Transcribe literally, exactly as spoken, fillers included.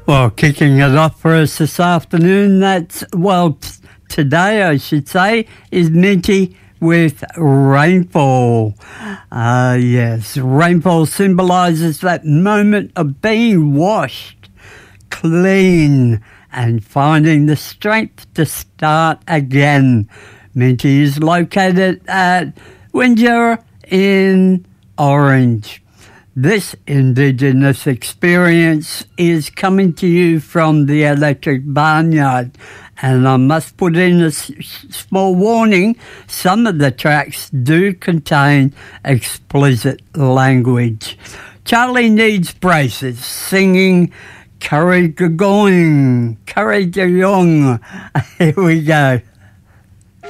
Well, kicking it off for us this afternoon, that's, well, t- today I should say, is Minty with Rainfall. Uh, yes, rainfall symbolises that moment of being washed clean and finding the strength to start again. Minty is located at Windsor in Orange. This Indigenous experience is coming to you from the Electric Barnyard, and I must put in a s- small warning, some of the tracks do contain explicit language. Charlie Needs Braces singing Curry Gagoing, Curry Gagong. Here we go.